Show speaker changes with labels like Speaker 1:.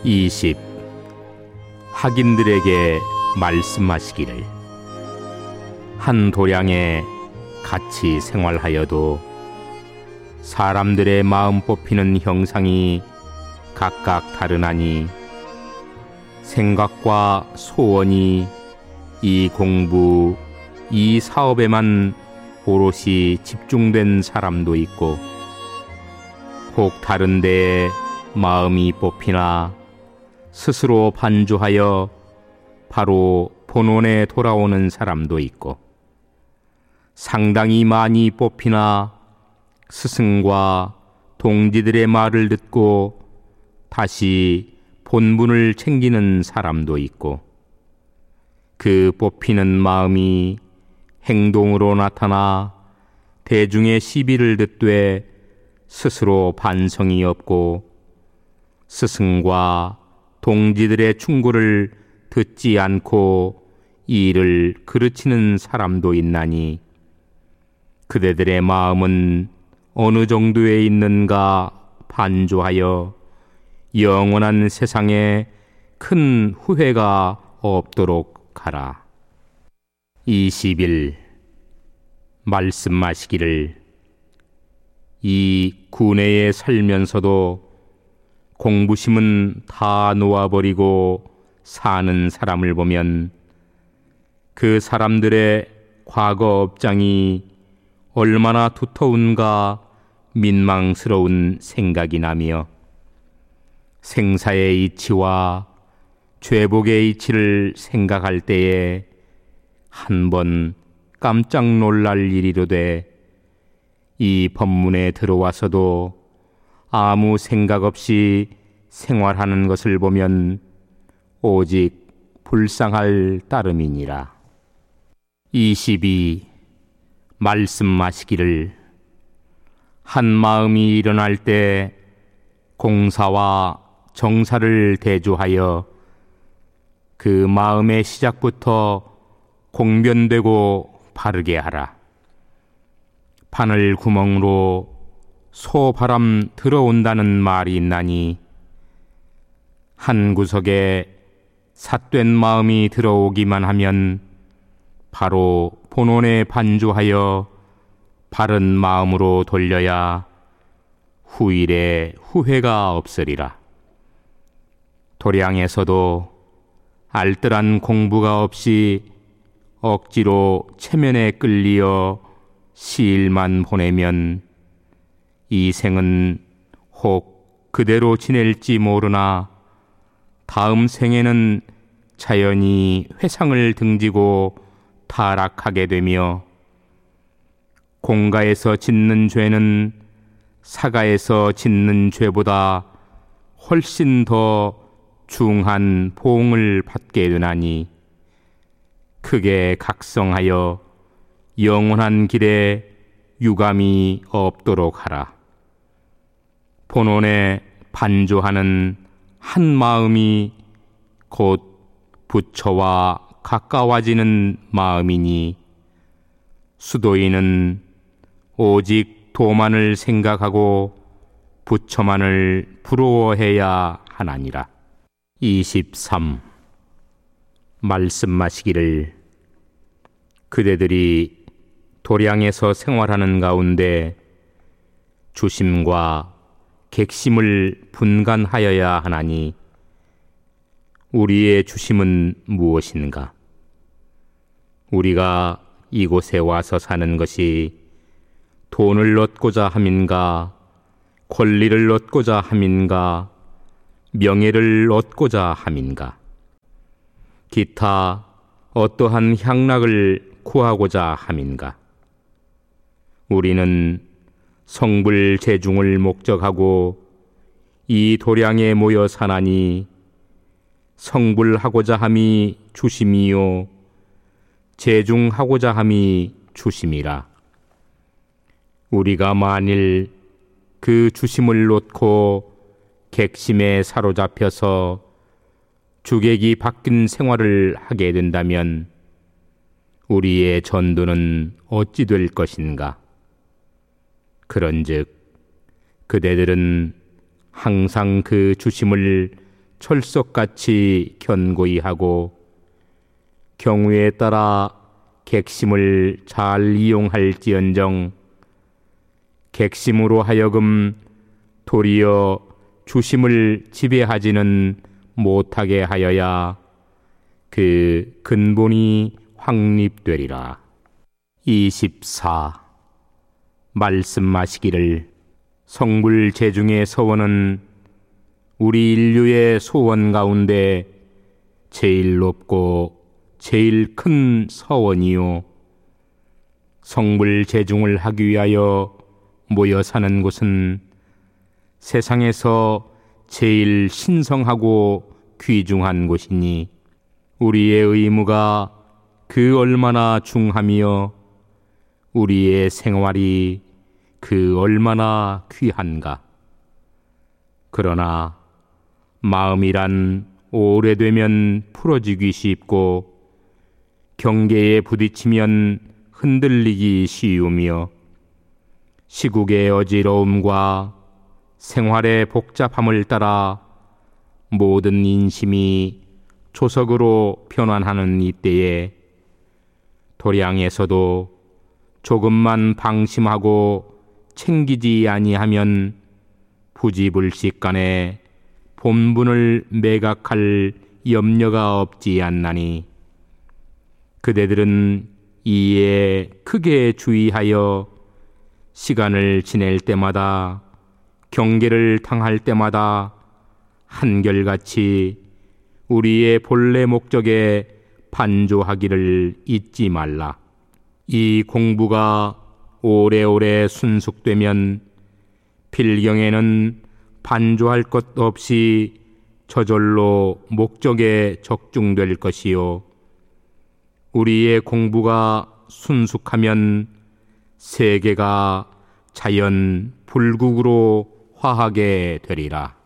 Speaker 1: 20. 학인들에게 말씀하시기를, 한 도량에 같이 생활하여도 사람들의 마음 뽑히는 형상이 각각 다르나니 생각과 소원이 이 공부, 이 사업에만 오롯이 집중된 사람도 있고, 혹 다른 데에 마음이 뽑히나 스스로 반주하여 바로 본원에 돌아오는 사람도 있고, 상당히 많이 뽑히나 스승과 동지들의 말을 듣고 다시 본분을 챙기는 사람도 있고, 그 뽑히는 마음이 행동으로 나타나 대중의 시비를 듣되 스스로 반성이 없고 스승과 동지들의 충고를 듣지 않고 이 일을 그르치는 사람도 있나니, 그대들의 마음은 어느 정도에 있는가 반조하여 영원한 세상에 큰 후회가 없도록 하라. 20일. 말씀하시기를, 이 구내에 살면서도 공부심은 다 놓아버리고 사는 사람을 보면 그 사람들의 과거 업장이 얼마나 두터운가 민망스러운 생각이 나며, 생사의 이치와 죄복의 이치를 생각할 때에 한 번 깜짝 놀랄 일이로되, 이 법문에 들어와서도 아무 생각 없이 생활하는 것을 보면 오직 불쌍할 따름이니라. 22. 말씀하시기를, 한 마음이 일어날 때 공사와 정사를 대조하여 그 마음의 시작부터 공변되고 바르게 하라. 바늘 구멍으로 소바람 들어온다는 말이 있나니, 한 구석에 삿된 마음이 들어오기만 하면 바로 본원에 반주하여 바른 마음으로 돌려야 후일에 후회가 없으리라. 도량에서도 알뜰한 공부가 없이 억지로 체면에 끌리어 시일만 보내면 이 생은 혹 그대로 지낼지 모르나 다음 생에는 자연히 회상을 등지고 타락하게 되며, 공가에서 짓는 죄는 사가에서 짓는 죄보다 훨씬 더 중한 보응을 받게 되나니, 크게 각성하여 영원한 길에 유감이 없도록 하라. 본원에 반조하는 한 마음이 곧 부처와 가까워지는 마음이니, 수도인은 오직 도만을 생각하고 부처만을 부러워해야 하나니라. 23. 말씀하시기를, 그대들이 도량에서 생활하는 가운데 주심과 객심을 분간하여야 하나니, 우리의 주심은 무엇인가? 우리가 이곳에 와서 사는 것이 돈을 얻고자 함인가, 권리를 얻고자 함인가, 명예를 얻고자 함인가, 기타 어떠한 향락을 구하고자 함인가? 우리는 성불 제중을 목적하고 이 도량에 모여 사나니, 성불하고자 함이 주심이요 제중하고자 함이 주심이라. 우리가 만일 그 주심을 놓고 객심에 사로잡혀서 주객이 바뀐 생활을 하게 된다면 우리의 전도는 어찌 될 것인가? 그런즉 그대들은 항상 그 주심을 철석같이 견고히 하고 경우에 따라 객심을 잘 이용할지언정 객심으로 하여금 도리어 주심을 지배하지는 못하게 하여야 그 근본이 확립되리라. 24. 말씀하시기를 성불 제중의 서원은 우리 인류의 소원 가운데 제일 높고 제일 큰 서원이요 성불 제중을 하기 위하여 모여 사는 곳은 세상에서 제일 신성하고 귀중한 곳이니 우리의 의무가 그 얼마나 중하며 우리의 생활이 그 얼마나 귀한가. 그러나 마음이란 오래되면 풀어지기 쉽고 경계에 부딪히면 흔들리기 쉬우며 시국의 어지러움과 생활의 복잡함을 따라 모든 인심이 조석으로 변환하는 이때에 도량에서도 조금만 방심하고 챙기지 아니하면 부지불식간에 본분을 매각할 염려가 없지 않나니 그대들은 이에 크게 주의하여 시간을 지낼 때마다 경계를 당할 때마다 한결같이 우리의 본래 목적에 반조하기를 잊지 말라. 이 공부가 오래오래 순숙되면 필경에는 반조할 것 없이 저절로 목적에 적중될 것이요 우리의 공부가 순숙하면 세계가 자연 불국으로 화하게 되리라.